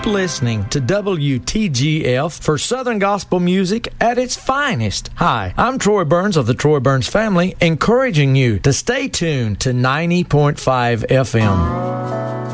Keep listening to WTGF for Southern gospel music at its finest. Hi, I'm Troy Burns of the Troy Burns family, encouraging you to stay tuned to 90.5 FM.